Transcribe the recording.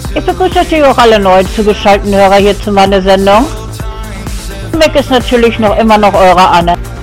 Ich begrüße natürlich auch alle neuen zugeschalteten Hörer hier zu meiner Sendung. Mick ist natürlich immer noch eure Anne.